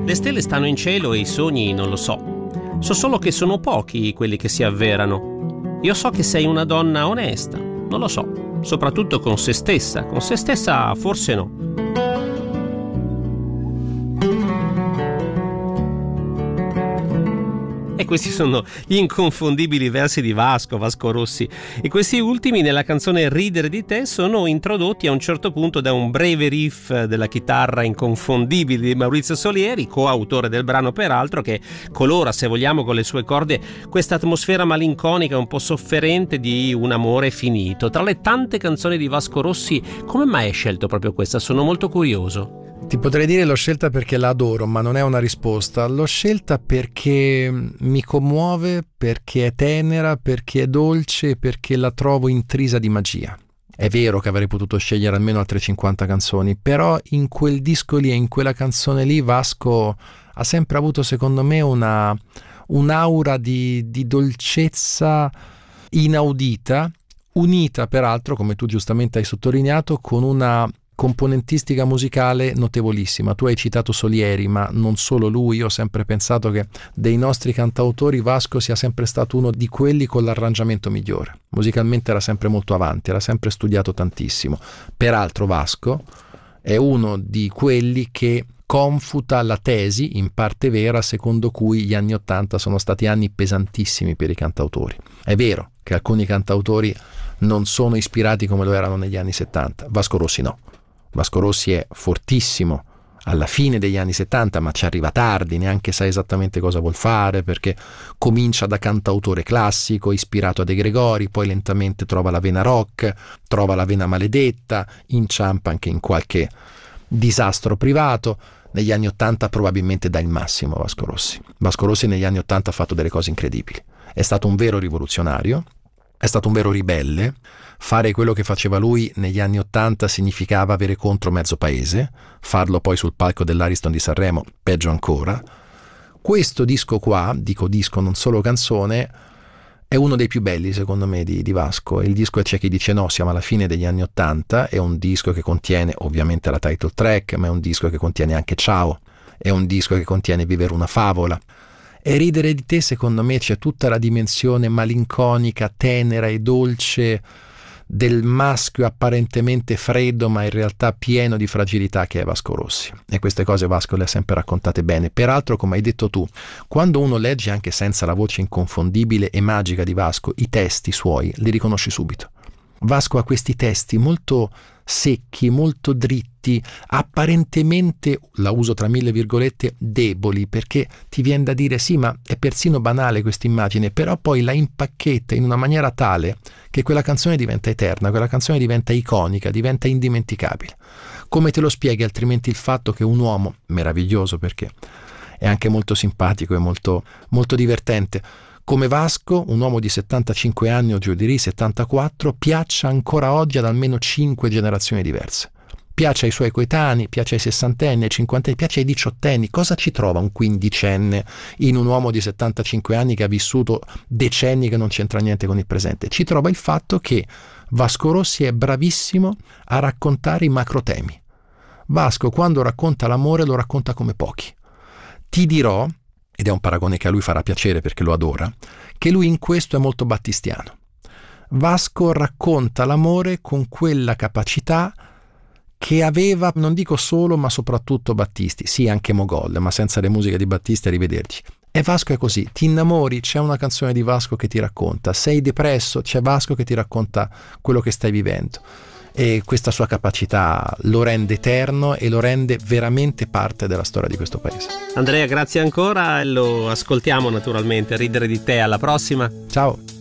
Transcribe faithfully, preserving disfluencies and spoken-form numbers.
Le stelle stanno in cielo e i sogni non lo so. So solo che sono pochi quelli che si avverano. Io so che sei una donna onesta, non lo so, soprattutto con se stessa. Con se stessa forse no. E questi sono gli inconfondibili versi di Vasco, Vasco Rossi. E questi ultimi nella canzone Ridere di te sono introdotti a un certo punto da un breve riff della chitarra inconfondibile di Maurizio Solieri, coautore del brano peraltro, che colora, se vogliamo, con le sue corde questa atmosfera malinconica un po' sofferente di un amore finito. Tra le tante canzoni di Vasco Rossi, come mai hai scelto proprio questa? Sono molto curioso. Ti potrei dire l'ho scelta perché la adoro, ma non è una risposta. L'ho scelta perché mi commuove, perché è tenera, perché è dolce, perché la trovo intrisa di magia. È vero che avrei potuto scegliere almeno altre cinquanta canzoni, però in quel disco lì e in quella canzone lì Vasco ha sempre avuto, secondo me, una un'aura di, di dolcezza inaudita, unita peraltro, come tu giustamente hai sottolineato, con una componentistica musicale notevolissima. Tu hai citato Solieri, ma non solo lui. Io ho sempre pensato che dei nostri cantautori Vasco sia sempre stato uno di quelli con l'arrangiamento migliore. Musicalmente era sempre molto avanti, era sempre studiato tantissimo. Peraltro Vasco è uno di quelli che confuta la tesi, in parte vera, secondo cui gli anni Ottanta sono stati anni pesantissimi per i cantautori. È vero che alcuni cantautori non sono ispirati come lo erano negli anni settanta. Vasco Rossi no. Vasco Rossi è fortissimo alla fine degli anni settanta, ma ci arriva tardi, neanche sa esattamente cosa vuol fare, perché comincia da cantautore classico ispirato a De Gregori, poi lentamente trova la vena rock, trova la vena maledetta, inciampa anche in qualche disastro privato. Negli anni ottanta probabilmente dà il massimo Vasco Rossi. Vasco Rossi negli anni ottanta ha fatto delle cose incredibili, è stato un vero rivoluzionario, è stato un vero ribelle. Fare quello che faceva lui negli anni ottanta significava avere contro mezzo paese, farlo poi sul palco dell'Ariston di Sanremo, peggio ancora. Questo disco qua, dico disco non solo canzone, è uno dei più belli secondo me di, di Vasco. Il disco C'è chi dice no, siamo alla fine degli anni ottanta, è un disco che contiene ovviamente la title track, ma è un disco che contiene anche Ciao, è un disco che contiene Vivere una favola. E Ridere di te, secondo me, c'è tutta la dimensione malinconica, tenera e dolce del maschio apparentemente freddo, ma in realtà pieno di fragilità, che è Vasco Rossi. E queste cose Vasco le ha sempre raccontate bene. Peraltro, come hai detto tu, quando uno legge, anche senza la voce inconfondibile e magica di Vasco, i testi suoi, li riconosci subito. Vasco ha questi testi molto secchi, molto dritti, apparentemente, la uso tra mille virgolette, deboli, perché ti viene da dire sì, ma è persino banale questa immagine, però poi la impacchetta in una maniera tale che quella canzone diventa eterna, quella canzone diventa iconica, diventa indimenticabile. Come te lo spieghi altrimenti il fatto che un uomo meraviglioso, perché è anche molto simpatico e molto, molto divertente, come Vasco, un uomo di settantacinque anni o giù di lì, settantaquattro, piaccia ancora oggi ad almeno cinque generazioni diverse. Piace ai suoi coetanei, piace ai sessantenni, ai cinquantenni, piace ai diciottenni. Cosa ci trova un quindicenne in un uomo di settantacinque anni che ha vissuto decenni che non c'entra niente con il presente? Ci trova il fatto che Vasco Rossi è bravissimo a raccontare i macrotemi. Vasco, quando racconta l'amore, lo racconta come pochi. Ti dirò, ed è un paragone che a lui farà piacere perché lo adora, che lui in questo è molto battistiano. Vasco racconta l'amore con quella capacità che aveva, non dico solo, ma soprattutto Battisti, sì anche Mogol, ma senza le musiche di Battisti arrivederci. E Vasco è così, ti innamori, c'è una canzone di Vasco che ti racconta, sei depresso, c'è Vasco che ti racconta quello che stai vivendo. E questa sua capacità lo rende eterno e lo rende veramente parte della storia di questo paese. Andrea, grazie ancora e lo ascoltiamo naturalmente. Ridere di te, alla prossima. Ciao.